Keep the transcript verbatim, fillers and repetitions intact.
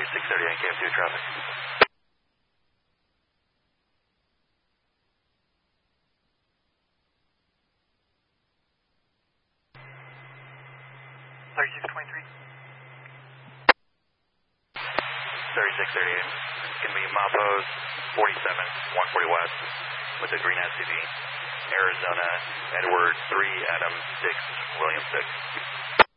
thirty-six thirty N K M two traffic. thirty-six twenty-three. thirty-six thirty-eight. It's going to be Mapos forty-seven, one forty West with a green S U V. Arizona, Edward three, Adam six, William six.